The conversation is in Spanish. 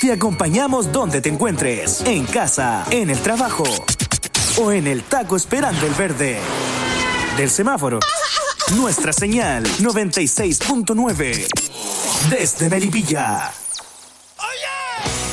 Te acompañamos donde te encuentres, en casa, en el trabajo o en el taco esperando el verde del semáforo. Nuestra señal 96.9 desde Melipilla.